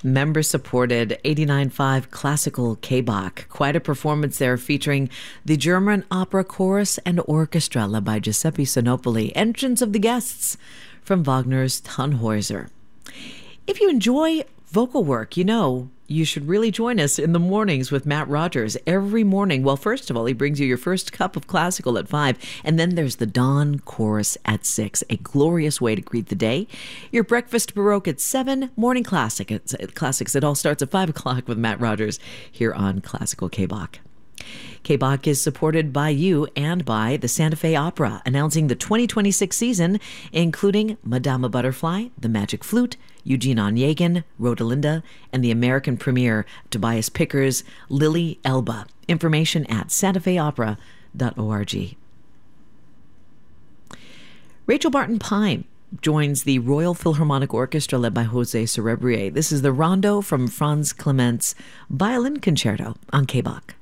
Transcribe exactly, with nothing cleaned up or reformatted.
Member-supported eighty-nine point five classical K-Bach. Quite a performance there featuring the German Opera Chorus and Orchestra led by Giuseppe Sinopoli. Entrance of the guests from Wagner's Tannhäuser. If you enjoy vocal work, you know you should really join us in the mornings with Matt Rogers every morning. Well, first of all, he brings you your first cup of classical at five, and then there's the Dawn Chorus at six, a glorious way to greet the day. Your breakfast Baroque at seven, morning classic at, classics. It all starts at five o'clock with Matt Rogers here on Classical K-Bach. K-Bach is supported by you and by the Santa Fe Opera, announcing the twenty twenty-six season, including Madama Butterfly, The Magic Flute, Eugene Onegin, Rodelinda, and the American premiere, Tobias Picker's Lily Elba. Information at santa fe opera dot org. Rachel Barton Pine joins the Royal Philharmonic Orchestra led by Jose Cerebrier. This is the Rondo from Franz Clement's Violin Concerto on K-Bach.